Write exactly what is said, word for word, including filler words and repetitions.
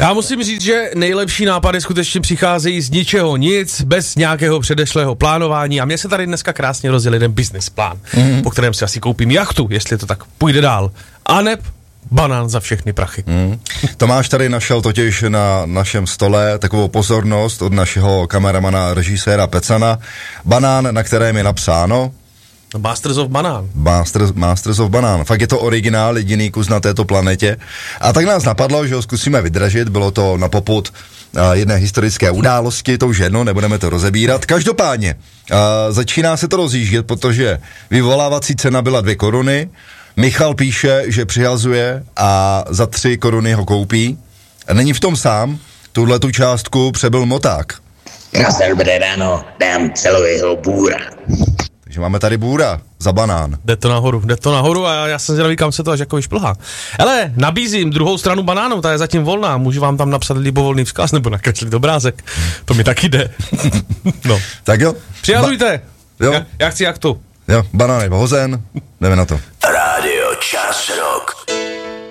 Já musím říct, že nejlepší nápady skutečně přicházejí z ničeho nic, bez nějakého předešlého plánování a mně se tady dneska krásně rozjel jeden business plán, mm. po kterém si asi koupím jachtu, jestli to tak půjde dál. A neb banán za všechny prachy. Mm. Tomáš tady našel totiž na našem stole takovou pozornost od našeho kameramana, režiséra Pecana. Banán, na kterém je napsáno Masters of Banán. Masters, Masters of Banán. Fakt je to originál, jediný kus na této planetě. A tak nás napadlo, že ho zkusíme vydražit. Bylo to na popud uh, jedné historické události, to už jedno, nebudeme to rozebírat. Každopádně, uh, začíná se to rozjíždět, protože vyvolávací cena byla dvě koruny. Michal píše, že přihazuje a za tři koruny ho koupí. A není v tom sám, tuhle tu částku přebyl Moták. Nazdar, bude ráno, dám celového bůra. Takže máme tady bůra za banán. Jde to nahoru, jde to nahoru a já jsem zvědavý, kam se to až jako vyšplhá. Hele, nabízím druhou stranu banánu, ta je zatím volná, můžu vám tam napsat libovolný vzkaz nebo nakreslit obrázek, to mi taky jde. No. Tak jo. Přihazujte, ba- jo. Já, já chci jachtu. Jo, banán je hozen, jdeme na to.